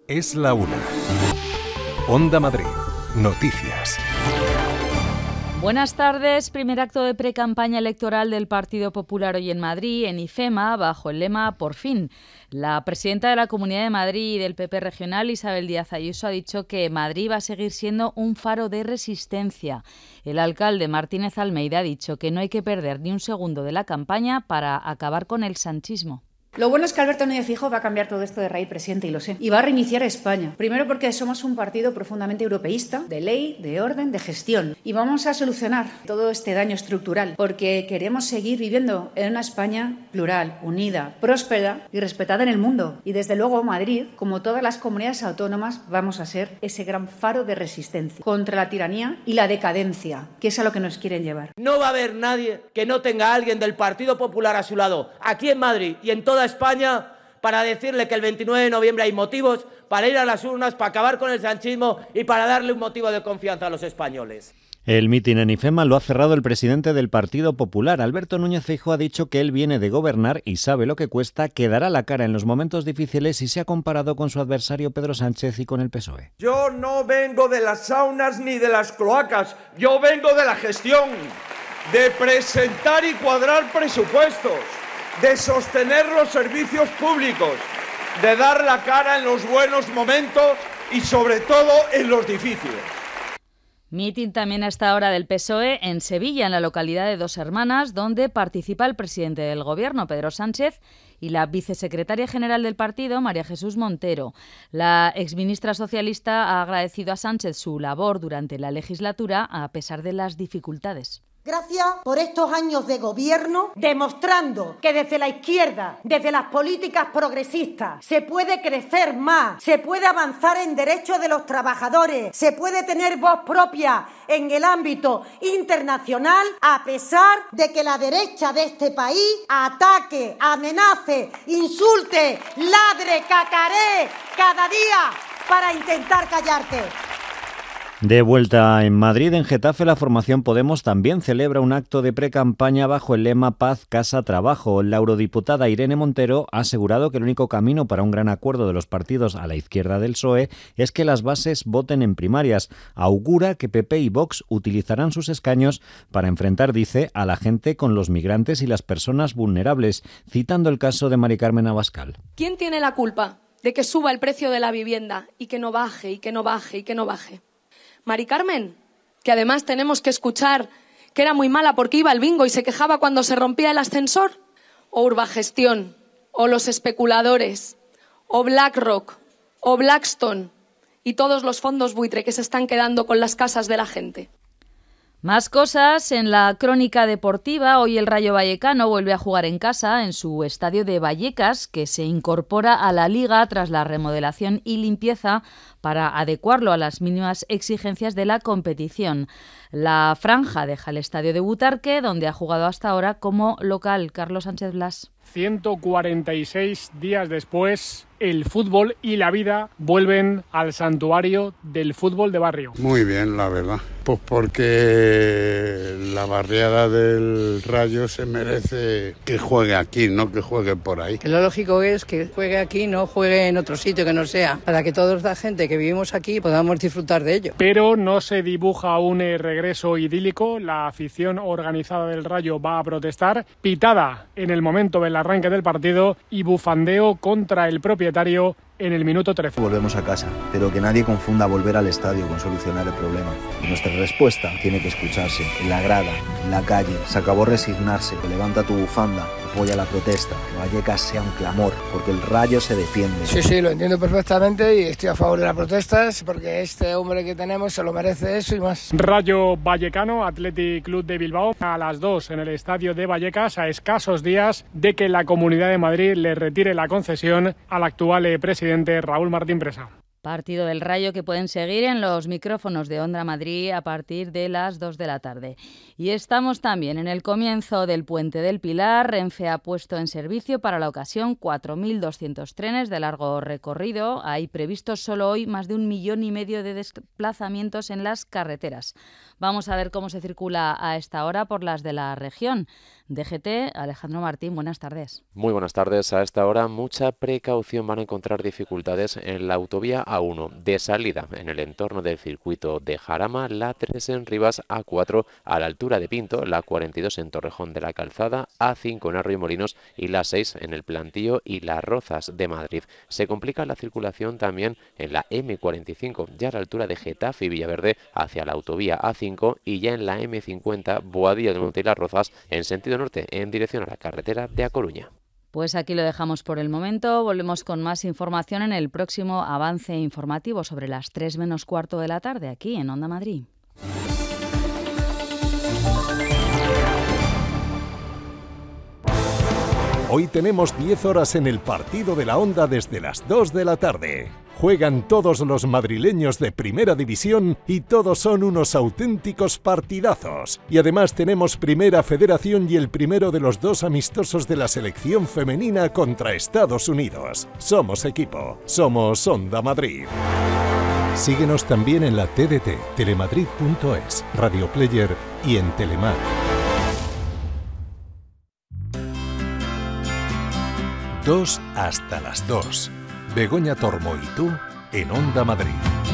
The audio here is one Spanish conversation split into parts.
Es la una. Onda Madrid. Noticias. Buenas tardes. Primer acto de precampaña electoral del Partido Popular hoy en Madrid, en IFEMA, bajo el lema Por fin. La presidenta de la Comunidad de Madrid y del PP regional, Isabel Díaz Ayuso, ha dicho que Madrid va a seguir siendo un faro de resistencia. El alcalde Martínez Almeida ha dicho que no hay que perder ni un segundo de la campaña para acabar con el sanchismo. Lo bueno es que Alberto Núñez Feijóo va a cambiar todo esto de raíz, presidente, y lo sé. Y va a reiniciar a España. Primero porque somos un partido profundamente europeísta, de ley, de orden, de gestión. Y vamos a solucionar todo este daño estructural, porque queremos seguir viviendo en una España plural, unida, próspera y respetada en el mundo. Y desde luego Madrid, como todas las comunidades autónomas, vamos a ser ese gran faro de resistencia contra la tiranía y la decadencia, que es a lo que nos quieren llevar. No va a haber nadie que no tenga a alguien del Partido Popular a su lado, aquí en Madrid y en toda España, para decirle que el 29 de noviembre hay motivos para ir a las urnas, para acabar con el sanchismo y para darle un motivo de confianza a los españoles. El mitin en IFEMA lo ha cerrado el presidente del Partido Popular. Alberto Núñez Feijóo ha dicho que él viene de gobernar y sabe lo que cuesta, que dará la cara en los momentos difíciles y se ha comparado con su adversario Pedro Sánchez y con el PSOE. Yo no vengo de las saunas ni de las cloacas, yo vengo de la gestión, de presentar y cuadrar presupuestos, de sostener los servicios públicos, de dar la cara en los buenos momentos y sobre todo en los difíciles. Mitin también a esta hora del PSOE en Sevilla, en la localidad de Dos Hermanas, donde participa el presidente del Gobierno, Pedro Sánchez, y la vicesecretaria general del partido, María Jesús Montero. La exministra socialista ha agradecido a Sánchez su labor durante la legislatura, a pesar de las dificultades. Gracias por estos años de gobierno, demostrando que desde la izquierda, desde las políticas progresistas, se puede crecer más, se puede avanzar en derechos de los trabajadores, se puede tener voz propia en el ámbito internacional, a pesar de que la derecha de este país ataque, amenace, insulte, ladre, cacaree cada día para intentar callarte. De vuelta en Madrid, en Getafe, la formación Podemos también celebra un acto de precampaña bajo el lema Paz, Casa, Trabajo. La eurodiputada Irene Montero ha asegurado que el único camino para un gran acuerdo de los partidos a la izquierda del PSOE es que las bases voten en primarias. Augura que PP y Vox utilizarán sus escaños para enfrentar, dice, a la gente con los migrantes y las personas vulnerables, citando el caso de Mari Carmen Abascal. ¿Quién tiene la culpa de que suba el precio de la vivienda y que no baje, y que no baje, y que no baje? Mari Carmen, que además tenemos que escuchar que era muy mala porque iba al bingo y se quejaba cuando se rompía el ascensor, o Urbagestión, o los especuladores, o BlackRock, o Blackstone y todos los fondos buitre que se están quedando con las casas de la gente. Más cosas en la crónica deportiva. Hoy el Rayo Vallecano vuelve a jugar en casa en su estadio de Vallecas, que se incorpora a la Liga tras la remodelación y limpieza para adecuarlo a las mínimas exigencias de la competición. La franja deja el estadio de Butarque, donde ha jugado hasta ahora como local. Carlos Sánchez Blas. 146 días después, el fútbol y la vida vuelven al santuario del fútbol de barrio. Muy bien, la verdad. Pues porque la barriada del Rayo se merece que juegue aquí, no que juegue por ahí. Lo lógico es que juegue aquí, no juegue en otro sitio que no sea, para que toda la gente que vivimos aquí podamos disfrutar de ello. Pero no se dibuja un regreso idílico. La afición organizada del Rayo va a protestar, pitada en el momento del arranque del partido y bufandeo contra el propietario en el minuto 13. Volvemos a casa, pero que nadie confunda volver al estadio con solucionar el problema. Y nuestra respuesta tiene que escucharse, en la grada, en la calle. Se acabó resignarse, levanta tu bufanda, apoya la protesta, que Vallecas sea un clamor, porque el Rayo se defiende. Sí, lo entiendo perfectamente y estoy a favor de las protestas, porque este hombre que tenemos se lo merece eso y más. Rayo Vallecano, Athletic Club de Bilbao, a las 2 en el estadio de Vallecas, a escasos días de que la Comunidad de Madrid le retire la concesión al actual presidente Raúl Martín Presa. Partido del Rayo que pueden seguir en los micrófonos de Onda Madrid a partir de las 2 de la tarde. Y estamos también en el comienzo del Puente del Pilar. Renfe ha puesto en servicio para la ocasión 4.200 trenes de largo recorrido. Hay previstos solo hoy más de 1,5 millones de desplazamientos en las carreteras. Vamos a ver cómo se circula a esta hora por las de la región. DGT. Alejandro Martín, buenas tardes. Muy buenas tardes. A esta hora mucha precaución, van a encontrar dificultades en la autovía A1 de salida en el entorno del circuito de Jarama, la 3 en Rivas, A4 a la altura de Pinto, la 42 en Torrejón de la Calzada, A5 en Arroyomolinos y la 6 en el Plantío y Las Rozas de Madrid. Se complica la circulación también en la M45, ya a la altura de Getafe y Villaverde hacia la autovía A5 y ya en la M50 Boadilla del Monte y Las Rozas en sentido norte en dirección a la carretera de A Coruña. Pues aquí lo dejamos por el momento. Volvemos con más información en el próximo avance informativo sobre las 3 menos cuarto de la tarde aquí en Onda Madrid. Hoy tenemos 10 horas en el partido de la Onda desde las 2 de la tarde. Juegan todos los madrileños de Primera División y todos son unos auténticos partidazos. Y además tenemos Primera Federación y el primero de los 2 amistosos de la selección femenina contra Estados Unidos. Somos equipo, somos Onda Madrid. Síguenos también en la TDT, telemadrid.es, Radio Player y en Telemar. 2 hasta las 2. Begoña Tormo y tú en Onda Madrid.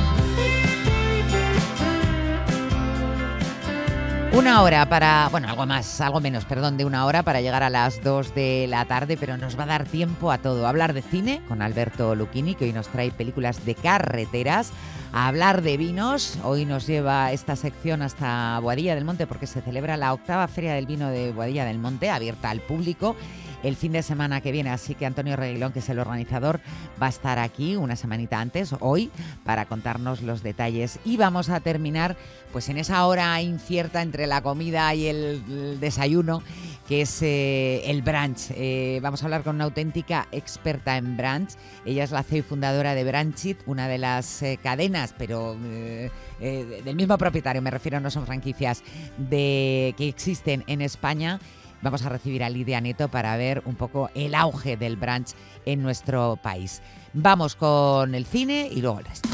Una hora para, bueno, algo menos de una hora para llegar a las 2 de la tarde, pero nos va a dar tiempo a todo. A hablar de cine con Alberto Lucchini, que hoy nos trae películas de carreteras. A hablar de vinos, hoy nos lleva esta sección hasta Boadilla del Monte porque se celebra la 8ª Feria del Vino de Boadilla del Monte, abierta al público el fin de semana que viene, así que Antonio Reguilón, que es el organizador, va a estar aquí una semanita antes, hoy, para contarnos los detalles. Y vamos a terminar pues en esa hora incierta entre la comida y el desayuno, que es el brunch. Vamos a hablar con una auténtica experta en brunch. Ella es la CEO y fundadora de Brunchit, una de las cadenas, pero del mismo propietario, me refiero, no son franquicias, que existen en España. Vamos a recibir a Lidia Nieto para ver un poco el auge del brunch en nuestro país. Vamos con el cine y luego el resto.